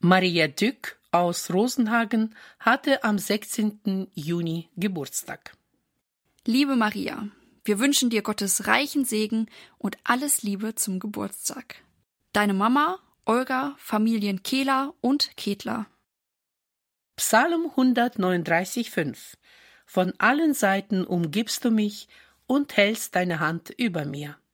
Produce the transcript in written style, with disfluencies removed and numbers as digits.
Maria Dück aus Rosenhagen hatte am 16. Juni Geburtstag. Liebe Maria, wir wünschen dir Gottes reichen Segen und alles Liebe zum Geburtstag. Deine Mama, Olga, Familien Kehler und Ketler. Psalm 139,5. Von allen Seiten umgibst du mich und hältst deine Hand über mir.